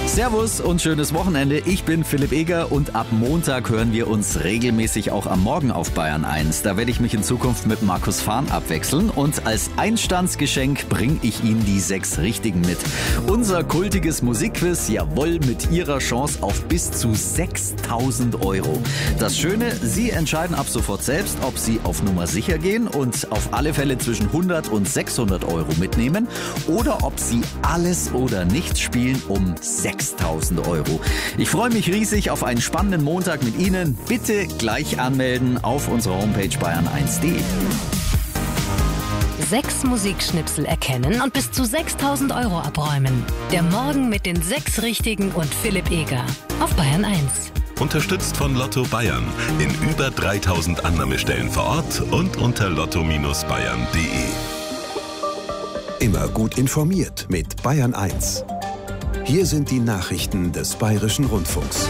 Servus und schönes Wochenende. Ich bin Philipp Eger und ab Montag hören wir uns regelmäßig auch am Morgen auf Bayern 1. Da werde ich mich in Zukunft mit Markus Fahn abwechseln und als Einstandsgeschenk bringe ich Ihnen die 6 Richtigen mit. Unser kultiges Musikquiz, jawohl, mit Ihrer Chance auf bis zu 6.000 €. Das Schöne, Sie entscheiden ab sofort selbst, ob Sie auf Nummer sicher gehen und auf alle Fälle zwischen 100 und 600 € mitnehmen oder ob Sie alles oder nichts spielen um 6.000 €. Ich freue mich riesig auf einen spannenden Montag mit Ihnen. Bitte gleich anmelden auf unserer Homepage bayern1.de. 6 Musikschnipsel erkennen und bis zu 6.000 € abräumen. Der Morgen mit den 6 Richtigen und Philipp Eger auf Bayern 1. Unterstützt von Lotto Bayern in über 3.000 Annahmestellen vor Ort und unter lotto-bayern.de. Immer gut informiert mit Bayern 1. Hier sind die Nachrichten des Bayerischen Rundfunks.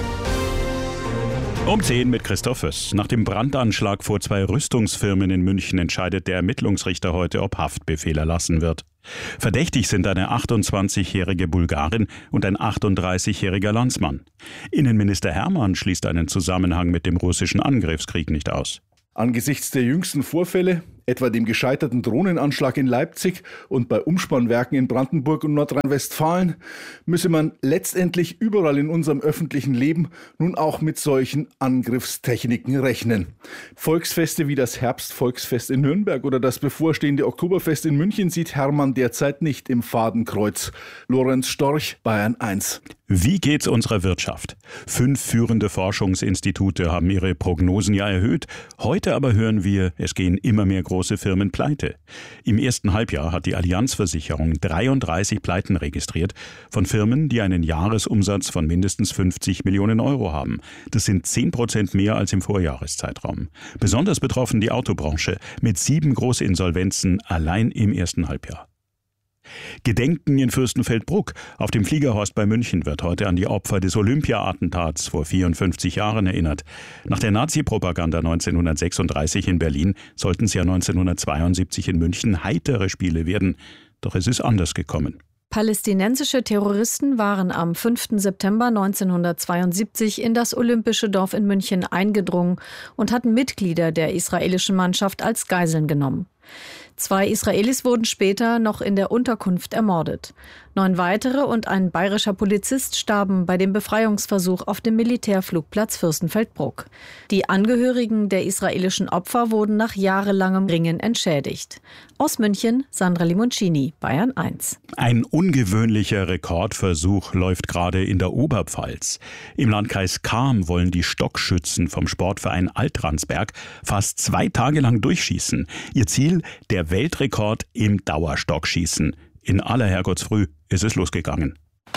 Um 10 mit Christoph Föss. Nach dem Brandanschlag vor 2 Rüstungsfirmen in München entscheidet der Ermittlungsrichter heute, ob Haftbefehl erlassen wird. Verdächtig sind eine 28-jährige Bulgarin und ein 38-jähriger Landsmann. Innenminister Hermann schließt einen Zusammenhang mit dem russischen Angriffskrieg nicht aus. Angesichts der jüngsten Vorfälle, etwa dem gescheiterten Drohnenanschlag in Leipzig und bei Umspannwerken in Brandenburg und Nordrhein-Westfalen, müsse man letztendlich überall in unserem öffentlichen Leben nun auch mit solchen Angriffstechniken rechnen. Volksfeste wie das Herbstvolksfest in Nürnberg oder das bevorstehende Oktoberfest in München sieht Hermann derzeit nicht im Fadenkreuz. Lorenz Storch, Bayern 1. Wie geht's unserer Wirtschaft? 5 führende Forschungsinstitute haben ihre Prognosen ja erhöht. Heute aber hören wir, es gehen immer mehr große Firmen pleite. Im ersten Halbjahr hat die Allianz-Versicherung 33 Pleiten registriert von Firmen, die einen Jahresumsatz von mindestens 50 Millionen € haben. Das sind 10% mehr als im Vorjahreszeitraum. Besonders betroffen die Autobranche mit 7 Großinsolvenzen allein im ersten Halbjahr. Gedenken in Fürstenfeldbruck. Auf dem Fliegerhorst bei München wird heute an die Opfer des Olympia-Attentats vor 54 Jahren erinnert. Nach der Nazi-Propaganda 1936 in Berlin sollten es ja 1972 in München heitere Spiele werden. Doch es ist anders gekommen. Palästinensische Terroristen waren am 5. September 1972 in das Olympische Dorf in München eingedrungen und hatten Mitglieder der israelischen Mannschaft als Geiseln genommen. 2 Israelis wurden später noch in der Unterkunft ermordet. 9 weitere und ein bayerischer Polizist starben bei dem Befreiungsversuch auf dem Militärflugplatz Fürstenfeldbruck. Die Angehörigen der israelischen Opfer wurden nach jahrelangem Ringen entschädigt. Aus München, Sandra Limoncini, Bayern 1. Ein ungewöhnlicher Rekordversuch läuft gerade in der Oberpfalz. Im Landkreis Cham wollen die Stockschützen vom Sportverein Altransberg fast 2 Tage lang durchschießen. Ihr Ziel, der Weltrekord im Dauerstockschießen. In aller Herrgottsfrüh ist es losgegangen.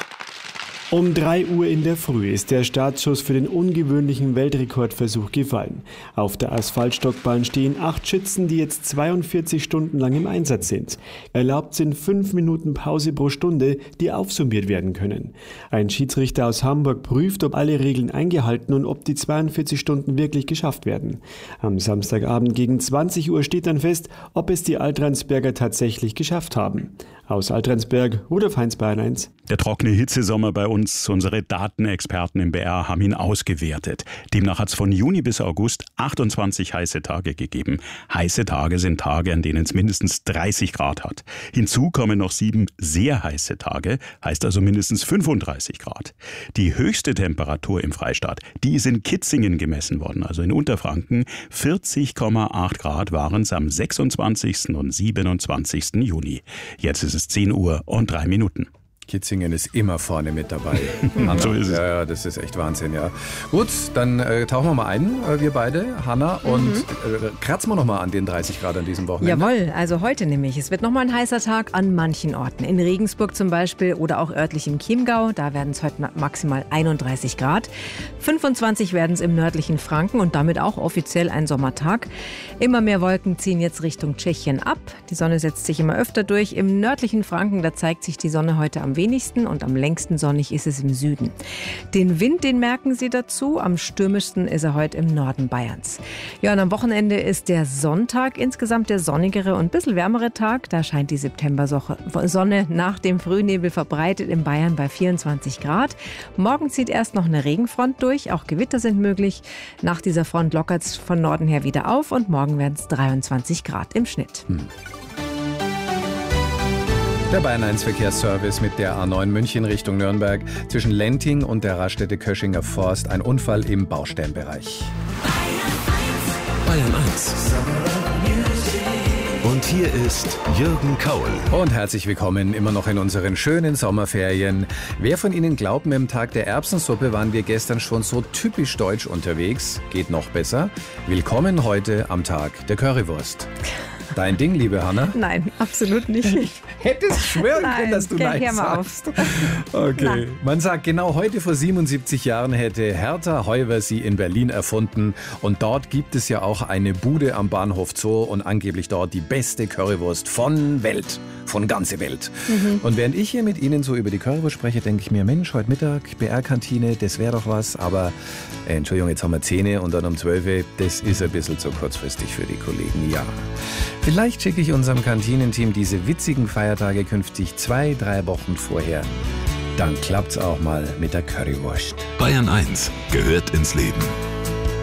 Um 3 Uhr in der Früh ist der Startschuss für den ungewöhnlichen Weltrekordversuch gefallen. Auf der Asphaltstockbahn stehen 8 Schützen, die jetzt 42 Stunden lang im Einsatz sind. Erlaubt sind 5 Minuten Pause pro Stunde, die aufsummiert werden können. Ein Schiedsrichter aus Hamburg prüft, ob alle Regeln eingehalten und ob die 42 Stunden wirklich geschafft werden. Am Samstagabend gegen 20 Uhr steht dann fest, ob es die Altransberger tatsächlich geschafft haben. Aus Altransberg, Rudolf Heinz, Bayern 1. Der trockene Hitzesommer bei uns, unsere Datenexperten im BR haben ihn ausgewertet. Demnach hat es von Juni bis August 28 heiße Tage gegeben. Heiße Tage sind Tage, an denen es mindestens 30 Grad hat. Hinzu kommen noch 7 sehr heiße Tage, heißt also mindestens 35 Grad. Die höchste Temperatur im Freistaat, die ist in Kitzingen gemessen worden, also in Unterfranken. 40,8 Grad waren es am 26. und 27. Juni. Jetzt ist es 10 Uhr und 3 Minuten. Kitzingen ist immer vorne mit dabei. So ist es. Ja, das ist echt Wahnsinn, ja. Gut, dann tauchen wir mal ein, wir beide, Hanna, und kratzen wir nochmal an den 30 Grad an diesem Wochenende. Jawohl, also heute nämlich. Es wird nochmal ein heißer Tag an manchen Orten. In Regensburg zum Beispiel oder auch örtlich im Chiemgau. Da werden es heute maximal 31 Grad. 25 werden es im nördlichen Franken und damit auch offiziell ein Sommertag. Immer mehr Wolken ziehen jetzt Richtung Tschechien ab. Die Sonne setzt sich immer öfter durch. Im nördlichen Franken, da zeigt sich die Sonne heute am am wenigsten und am längsten sonnig ist es im Süden. Den Wind, den merken Sie dazu. Am stürmischsten ist er heute im Norden Bayerns. Ja, und am Wochenende ist der Sonntag insgesamt der sonnigere und ein bisschen wärmere Tag. Da scheint die Septembersonne nach dem Frühnebel verbreitet in Bayern bei 24 Grad. Morgen zieht erst noch eine Regenfront durch. Auch Gewitter sind möglich. Nach dieser Front lockert es von Norden her wieder auf und morgen werden es 23 Grad im Schnitt. Der Bayern 1 Verkehrsservice mit der A9 München Richtung Nürnberg. Zwischen Lenting und der Raststätte Köschinger Forst ein Unfall im Baustellenbereich. Bayern 1. Und hier ist Jürgen Kaul. Und herzlich willkommen immer noch in unseren schönen Sommerferien. Wer von Ihnen glaubt, mit dem Tag der Erbsensuppe waren wir gestern schon so typisch deutsch unterwegs? Geht noch besser. Willkommen heute am Tag der Currywurst. Dein Ding, liebe Hanna? Nein, absolut nicht. Hättest schwören können, dass du Nein sagst. Okay. Man sagt, genau heute vor 77 Jahren hätte Hertha Heuwer sie in Berlin erfunden. Und dort gibt es ja auch eine Bude am Bahnhof Zoo und angeblich dort die beste Currywurst von Welt. Von ganze Welt. Und während ich hier mit Ihnen so über die Currywurst spreche, denke ich mir, Mensch, heute Mittag, BR-Kantine, das wäre doch was. Aber, Entschuldigung, jetzt haben wir 10 und dann um 12, das ist ein bisschen zu kurzfristig für die Kollegen, ja. Vielleicht schicke ich unserem Kantinenteam diese witzigen Feiertage künftig 2-3 Wochen vorher. Dann klappt's auch mal mit der Currywurst. Bayern 1 gehört ins Leben.